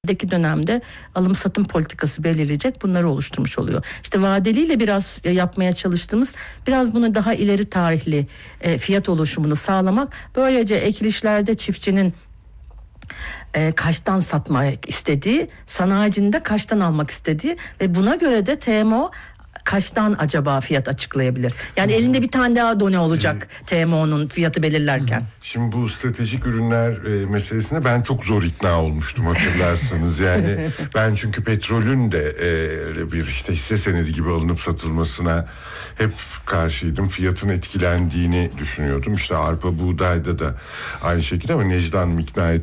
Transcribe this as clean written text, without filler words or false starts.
önümüzdeki dönemde alım satım politikası belirleyecek, bunları oluşturmuş oluyor. İşte vadeliyle biraz yapmaya çalıştığımız, biraz bunu daha ileri tarihli fiyat oluşumunu sağlamak. Böylece ekilişlerde çiftçinin kaçtan satmak istediği, sanayicinin de kaçtan almak istediği ve buna göre de TMO kaçtan acaba fiyat açıklayabilir? Yani elinde bir tane daha done olacak TMO'nun fiyatı belirlerken. Şimdi bu stratejik ürünler meselesine ben çok zor ikna olmuştum, hatırlarsanız. Yani ben çünkü petrolün de bir işte hisse senedi gibi alınıp satılmasına hep karşıydım. Fiyatın etkilendiğini düşünüyordum. İşte arpa, buğdayda da aynı şekilde, ama Necla Hanım ikna etti.